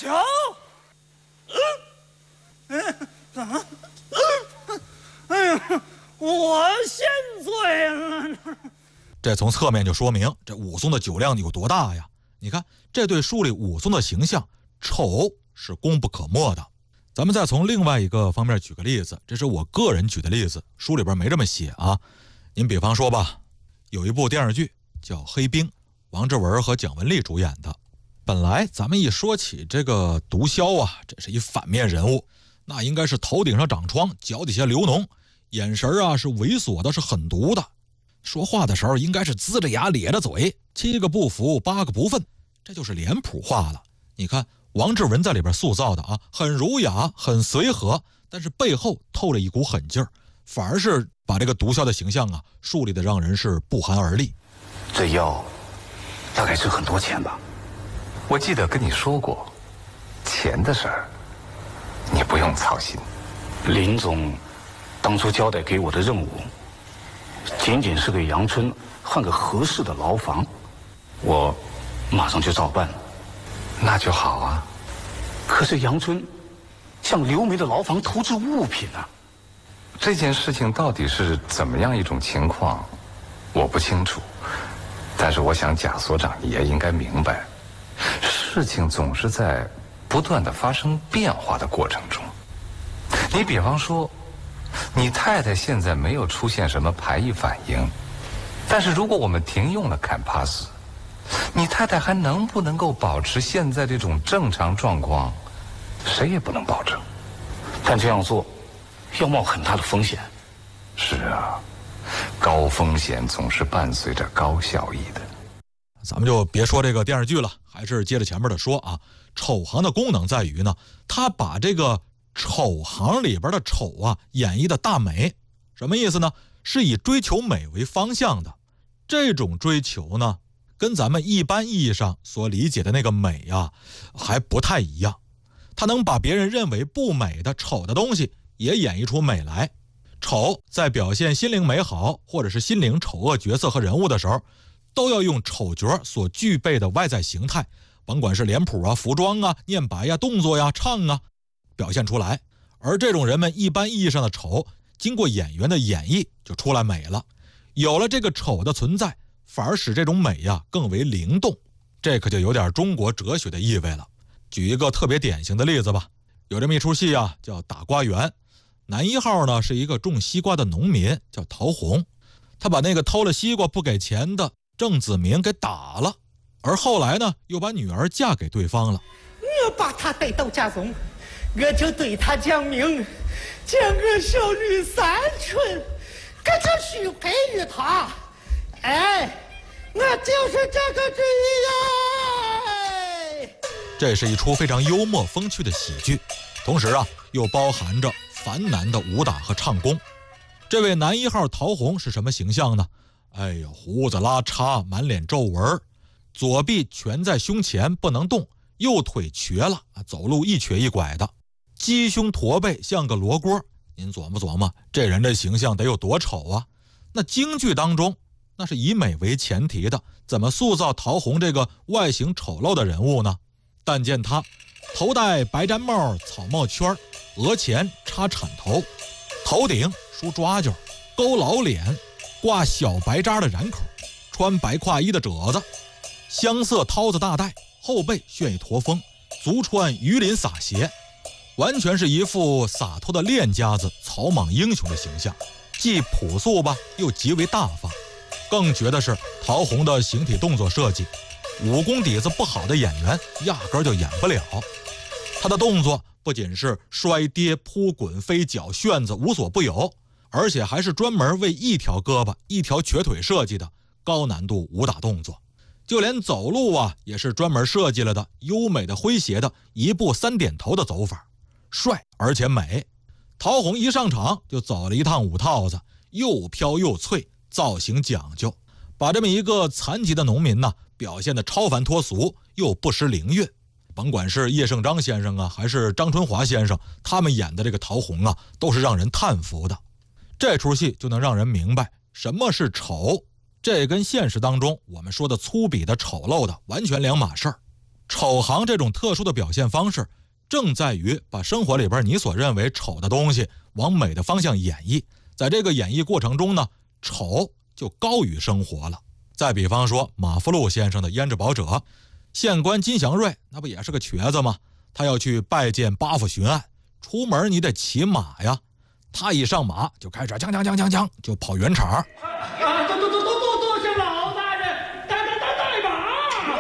瞧，怎么？哎呀，我先醉了。 这从侧面就说明这武松的酒量有多大呀！你看，这对树立武松的形象，丑是功不可没的。咱们再从另外一个方面举个例子，这是我个人举的例子，书里边没这么写啊。您比方说吧，有一部电视剧叫《黑冰》，王志文和蒋雯丽主演的。本来咱们一说起这个毒枭啊，这是一反面人物，那应该是头顶上长疮，脚底下流脓，眼神啊是猥琐的，是狠毒的。说话的时候应该是呲着牙咧着嘴，7个不服8个不忿，这就是脸谱化了。你看王志文在里边塑造的啊，很儒雅很随和，但是背后透了一股狠劲儿，反而是把这个毒枭的形象啊树立的让人是不寒而栗。 这药大概值很多钱吧？ 我记得跟你说过，钱的事儿你不用操心。 林总当初交代给我的任务仅仅是给杨春换个合适的牢房，我马上就照办了。 那就好啊。 可是杨春向刘梅的牢房投掷物品啊！ 这件事情到底是怎么样一种情况，我不清楚。但是我想贾所长你也应该明白，事情总是在不断的发生变化的过程中。你比方说，你太太现在没有出现什么排异反应，但是如果我们停用了坎帕斯，你太太还能不能够保持现在这种正常状况，谁也不能保证。 但这样做要冒很大的风险。 是啊，高风险总是伴随着高效益的。 咱们就别说这个电视剧了，还是接着前面的说啊。丑行的功能在于呢，他把这个丑行里边的丑啊演绎的大美。什么意思呢？是以追求美为方向的。这种追求呢，跟咱们一般意义上所理解的那个美啊还不太一样。他能把别人认为不美的丑的东西也演绎出美来。丑在表现心灵美好或者是心灵丑恶角色和人物的时候，都要用丑角所具备的外在形态，甭管是脸谱啊、服装啊、念白呀、动作呀、唱啊，表现出来。而这种人们一般意义上的丑，经过演员的演绎就出来美了。有了这个丑的存在，反而使这种美呀更为灵动。这可就有点中国哲学的意味了。举一个特别典型的例子吧，有这么一出戏啊，叫打瓜园。男一号呢是一个种西瓜的农民，叫陶红。他把那个偷了西瓜不给钱的郑子明给打了，而后来呢又把女儿嫁给对方了。 我把他带到家中，我就对他讲明，将我少女3春，我就许配于他。哎，我就是这个主意呀！ 这是一出非常幽默风趣的喜剧，同时啊又包含着繁难的武打和唱功。这位男一号陶红是什么形象呢？哎呀，胡子拉碴，满脸皱纹，左臂蜷在胸前不能动，右腿瘸了，走路一瘸一拐的，鸡胸驼背像个罗锅。您琢磨琢磨，这人的形象得有多丑啊？那京剧当中那是以美为前提的，怎么塑造陶红这个外形丑陋的人物呢？但见他头戴白毡帽草帽圈，额前插铲头，头顶梳抓髻，勾老脸，挂小白扎的染口，穿白褂衣的褶子，香色绦子大带，后背炫一驼峰，足穿鱼鳞洒鞋，完全是一副洒脱的练家子草莽英雄的形象，既朴素吧又极为大方。更绝的是陶红的形体动作设计，武功底子不好的演员压根就演不了。他的动作不仅是摔跌扑滚飞脚旋子无所不有，而且还是专门为一条胳膊一条瘸腿设计的高难度武打动作。就连走路啊也是专门设计了的优美的诙谐的一步3点头的走法，帅而且美。陶红一上场就走了一趟舞套子，又飘又脆，造型讲究，把这么一个残疾的农民呢表现得超凡脱俗又不失灵韵。甭管是叶圣章先生啊还是张春华先生，他们演的这个陶红啊都是让人叹服的。这出戏就能让人明白什么是丑，这跟现实当中我们说的粗鄙的丑陋的完全两码事儿。 丑行这种特殊的表现方式，正在于把生活里边你所认为丑的东西往美的方向演绎，在这个演绎过程中呢，丑就高于生活了。再比方说马福禄先生的胭脂宝者，县官金祥瑞那不也是个瘸子吗？他要去拜见八府巡案，出门你得骑马呀，他一上马就开始锵就跑圆场。 多谢老大人，带马。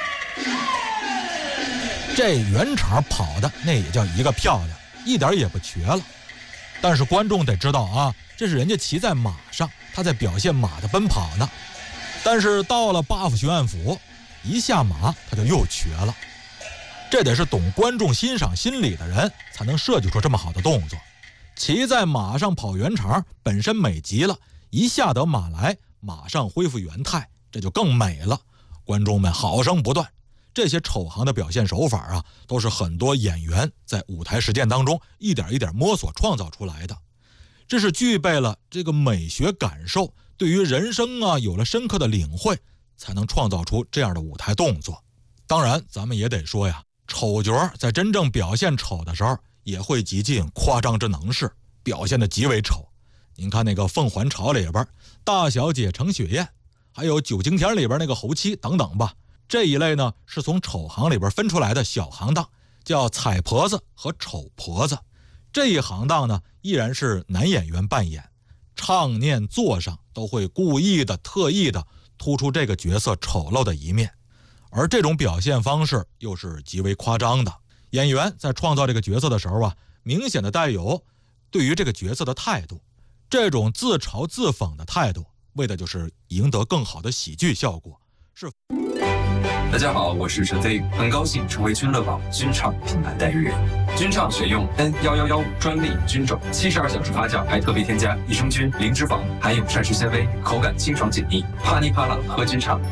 这圆场跑的那也叫一个漂亮，一点也不瘸了。但是观众得知道啊，这是人家骑在马上，他在表现马的奔跑呢。但是到了八府巡案府，一下马他就又瘸了。这得是懂观众欣赏心理的人才能设计出这么好的动作。骑在马上跑圆场本身美极了，一下得马来，马上恢复原态，这就更美了。观众们好声不断。这些丑行的表现手法啊，都是很多演员在舞台实践当中一点一点摸索创造出来的。这是具备了这个美学感受，对于人生啊有了深刻的领会，才能创造出这样的舞台动作。当然咱们也得说呀，丑角在真正表现丑的时候也会极尽夸张之能事，表现得极为丑。您看那个《凤还巢》里边大小姐程雪燕，还有《九经田》里边那个侯妻等等吧，这一类呢是从丑行里边分出来的小行当，叫彩婆子和丑婆子。这一行当呢依然是男演员扮演，唱念做上都会故意的特意的突出这个角色丑陋的一面，而这种表现方式又是极为夸张的。演员在创造这个角色的时候啊，明显的带有对于这个角色的态度，这种自嘲自讽的态度，为的就是赢得更好的喜剧效果。 大家好，我是陈飞，很高兴成为君乐宝君畅品牌代言人。君畅选用 N111专利菌种，72小时发酵，还特别添加益生菌、零脂肪，含有膳食纤维，口感清爽解腻，啪哩啪啦喝君畅。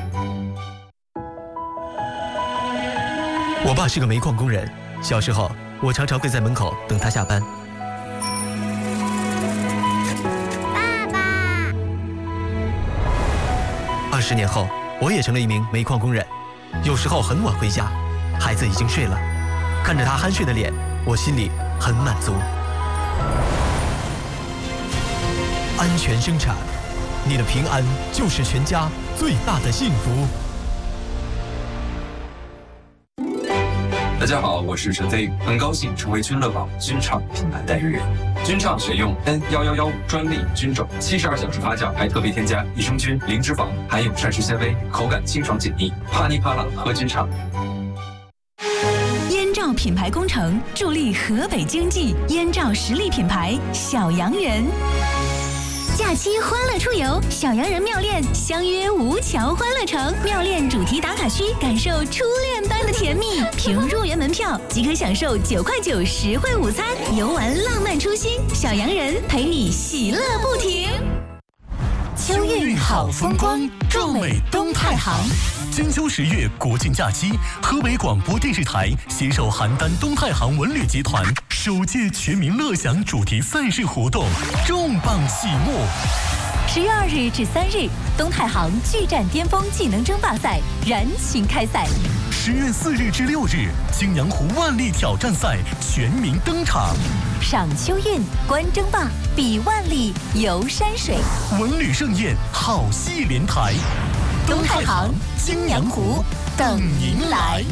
我爸是个煤矿工人，小时候我常常会在门口等他下班。 爸爸 20年后，我也成了一名煤矿工人，有时候很晚回家，孩子已经睡了，看着他酣睡的脸，我心里很满足。安全生产，你的平安就是全家最大的幸福。 大家好，我是陈飞，很高兴成为君乐宝君畅品牌代言人。君畅选用 N111专利菌种，72小时发酵，还特别添加益生菌、零脂肪，含有膳食纤维，口感清爽解腻，啪哩啪啦喝君畅。 燕赵品牌工程助力河北经济，燕赵实力品牌小洋人。假期欢乐出游，小洋人妙恋相约吴桥欢乐城，妙恋主题打卡区，感受初恋般的甜蜜。凭入园门票即可享受9块9实惠午餐，游玩浪漫初心，小洋人陪你喜乐不停。秋韵好风光，壮美东太行。 金秋10月国庆假期，河北广播电视台携手邯郸东太行文旅集团首届全民乐享主题赛事活动重磅启幕。 10月2日至3日，东太行巨战巅峰技能争霸赛燃情开赛。 10月4日至6日，青阳湖万历挑战赛全民登场。 赏秋韵，观争霸，比万历，游山水， 文旅盛宴，好戏连台。 东太行、青阳湖等您来。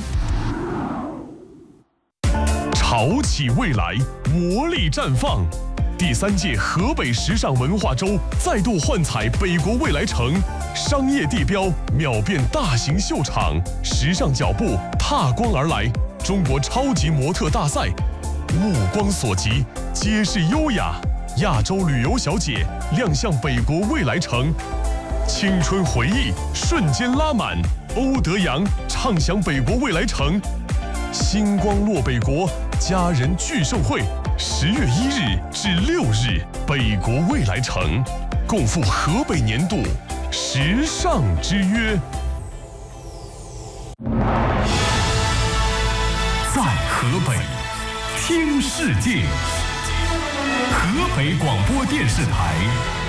潮起未来，活力绽放。第3届河北时尚文化周再度幻彩北国未来城，商业地标秒变大型秀场，时尚脚步踏光而来。中国超级模特大赛，目光所及，皆是优雅。亚洲旅游小姐亮相北国未来城，青春回忆瞬间拉满。欧德阳畅享北国未来城，星光落北国，家人聚盛会。10月1日至6日，北国未来城共赴河北年度时尚之约。 在河北听世界，河北广播电视台